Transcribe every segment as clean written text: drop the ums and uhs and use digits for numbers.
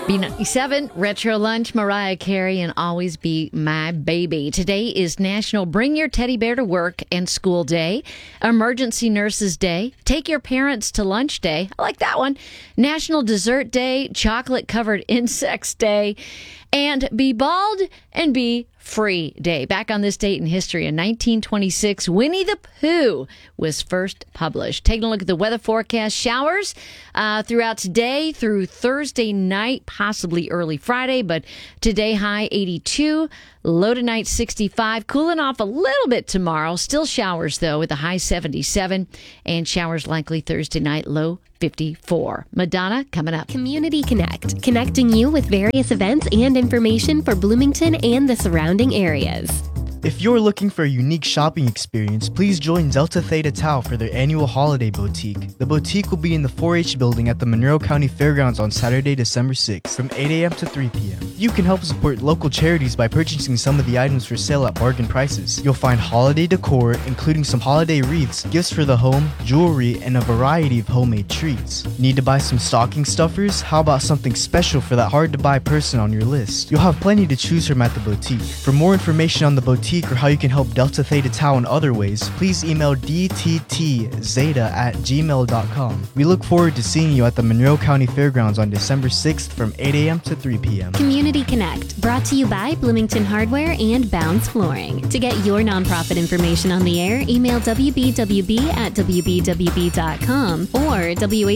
B97, Retro Lunch, Mariah Carey, and Always Be My Baby. Today is National Bring Your Teddy Bear to Work and School Day, Emergency Nurses Day, Take Your Parents to Lunch Day, I like that one, National Dessert Day, Chocolate Covered Insects Day, and Be Bald and Be Free Day. Back on this date in history, in 1926, Winnie the Pooh was first published. Taking a look at the weather forecast, showers throughout today through Thursday night, possibly early Friday, but today high 82, low tonight 65, cooling off a little bit tomorrow. Still showers, though, with a high 77, and showers likely Thursday night, low 54. Madonna coming up. Community Connect, connecting you with various events and information for Bloomington and the surrounding areas. If you're looking for a unique shopping experience, please join Delta Theta Tau for their annual holiday boutique. The boutique will be in the 4-H building at the Monroe County Fairgrounds on Saturday, December 6th from 8 a.m. to 3 p.m. You can help support local charities by purchasing some of the items for sale at bargain prices. You'll find holiday decor, including some holiday wreaths, gifts for the home, jewelry, and a variety of homemade treats. Need to buy some stocking stuffers? How about something special for that hard-to-buy person on your list? You'll have plenty to choose from at the boutique. For more information on the boutique or how you can help Delta Theta Tau in other ways, please email dttzeta@gmail.com. We look forward to seeing you at the Monroe County Fairgrounds on December 6th from 8 a.m. to 3 p.m. Community Connect, brought to you by Bloomington Hardware and Bounce Flooring. To get your nonprofit information on the air, email wbwb@wbwb.com or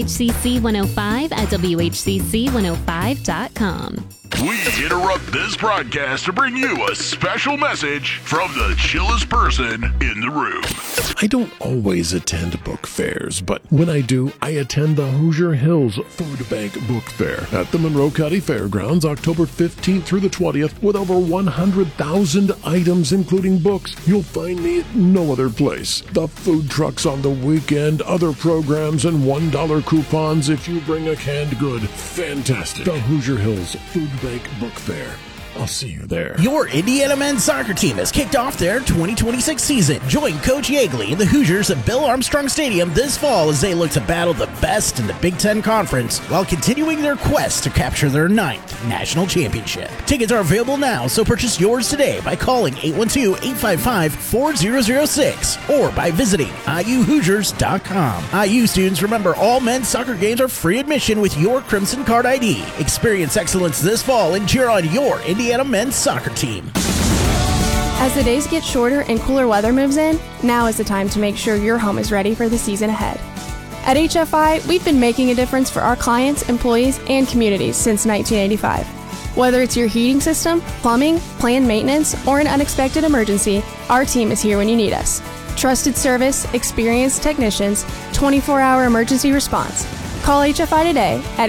WHCC105@WHCC105.com. We interrupt this broadcast to bring you a special message from the chillest person in the room. I don't always attend book fairs, but when I do, I attend the Hoosier Hills Food Bank Book Fair at the Monroe County Fairgrounds, October 15th through the 20th, with over 100,000 items, including books. You'll find me at no other place. The food trucks on the weekend, other programs, and $1 coupons if you bring a canned good. Fantastic. The Hoosier Hills Food Bank Book Fair. I'll see you there. Your Indiana men's soccer team has kicked off their 2026 season. Join Coach Yeagley and the Hoosiers at Bill Armstrong Stadium this fall as they look to battle the best in the Big Ten Conference while continuing their quest to capture their 9th national championship. Tickets are available now, so purchase yours today by calling 812-855-4006 or by visiting IUHoosiers.com. IU students, remember, all men's soccer games are free admission with your Crimson Card ID. Experience excellence this fall and cheer on your Indiana men's soccer team. As the days get shorter and cooler weather moves in, now is the time to make sure your home is ready for the season ahead. At HFI, we've been making a difference for our clients, employees, and communities since 1985. Whether it's your heating system, plumbing, planned maintenance, or an unexpected emergency, our team is here when you need us. Trusted service, experienced technicians, 24-hour emergency response. Call HFI today at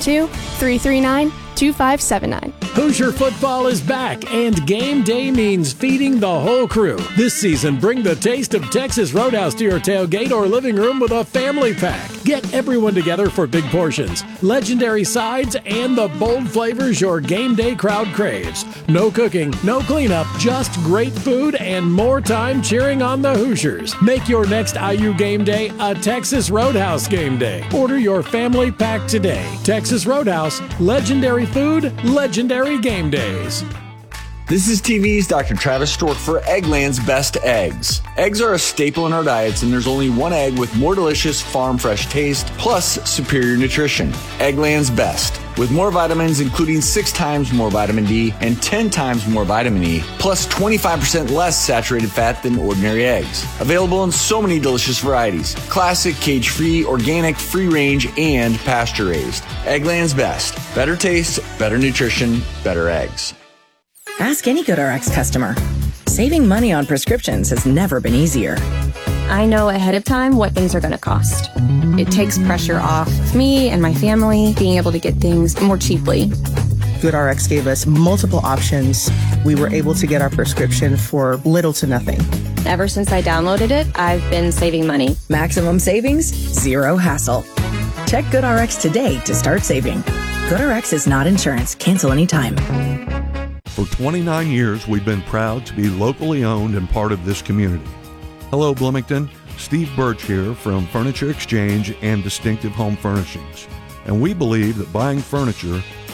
812-339-2579. Hoosier football is back, and game day means feeding the whole crew. This season, bring the taste of Texas Roadhouse to your tailgate or living room with a family pack. Get everyone together for big portions, legendary sides, and the bold flavors your game day crowd craves. No cooking, no cleanup, just great food and more time cheering on the Hoosiers. Make your next IU game day a Texas Roadhouse game day. Order your family pack today. Texas Roadhouse, legendary food, legendary game days. This is TV's Dr. Travis Stork for Eggland's Best Eggs. Eggs are a staple in our diets, and there's only one egg with more delicious farm fresh taste, plus superior nutrition. Eggland's Best, with more vitamins, including 6 times more vitamin D and 10 times more vitamin E, plus 25% less saturated fat than ordinary eggs. Available in so many delicious varieties: classic, cage-free, organic, free-range, and pasture-raised. Eggland's Best. Better taste, better nutrition, better eggs. Ask any GoodRx customer. Saving money on prescriptions has never been easier. I know ahead of time what things are going to cost. It takes pressure off me and my family being able to get things more cheaply. GoodRx gave us multiple options. We were able to get our prescription for little to nothing. Ever since I downloaded it, I've been saving money. Maximum savings, zero hassle. Check GoodRx today to start saving. GoodRx is not insurance. Cancel anytime. For 29 years, we've been proud to be locally owned and part of this community. Hello, Bloomington. Steve Birch here from Furniture Exchange and Distinctive Home Furnishings. And we believe that buying furniture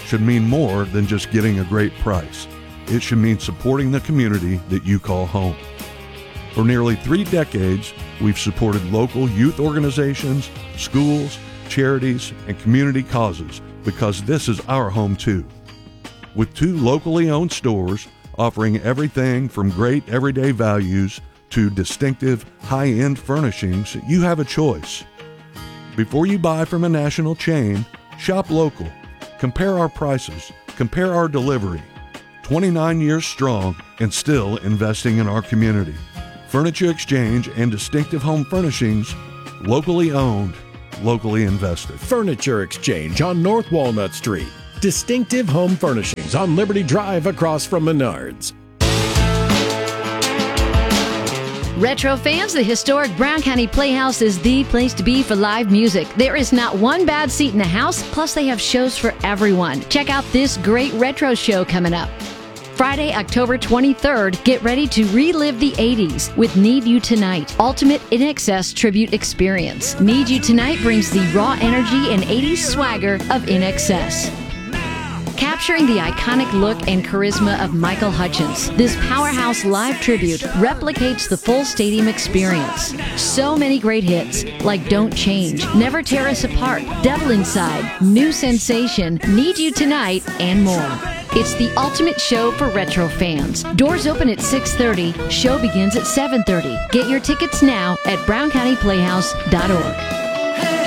should mean more than just getting a great price. It should mean supporting the community that you call home. For nearly 3 decades, we've supported local youth organizations, schools, charities, and community causes because this is our home too. With 2 locally owned stores offering everything from great everyday values to distinctive high-end furnishings, you have a choice. Before you buy from a national chain, shop local. Compare our prices. Compare our delivery. 29 years strong and still investing in our community. Furniture Exchange and Distinctive Home Furnishings, locally owned, locally invested. Furniture Exchange on North Walnut Street. Distinctive Home Furnishings on Liberty Drive across from Menards. Retro fans, the historic Brown County Playhouse is the place to be for live music. There is not one bad seat in the house, plus they have shows for everyone. Check out this great retro show coming up. Friday, October 23rd, get ready to relive the 80s with Need You Tonight, Ultimate INXS Tribute Experience. Need You Tonight brings the raw energy and 80s swagger of INXS. Capturing the iconic look and charisma of Michael Hutchence, this powerhouse live tribute replicates the full stadium experience. So many great hits like Don't Change, Never Tear Us Apart, Devil Inside, New Sensation, Need You Tonight, and more. It's the ultimate show for retro fans. Doors open at 6:30. Show begins at 7:30. Get your tickets now at browncountyplayhouse.org.